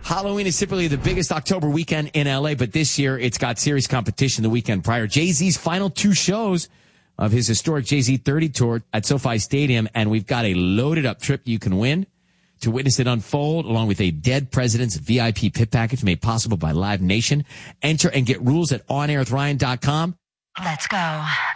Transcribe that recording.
Halloween is typically the biggest October weekend in LA, but this year it's got serious competition the weekend prior. Jay-Z's final 2 shows of his historic Jay-Z 30 tour at SoFi Stadium, and we've got a loaded up trip you can win to witness it unfold, along with a Dead President's VIP pit package made possible by Live Nation. Enter and get rules at onairwithryan.com. Let's go.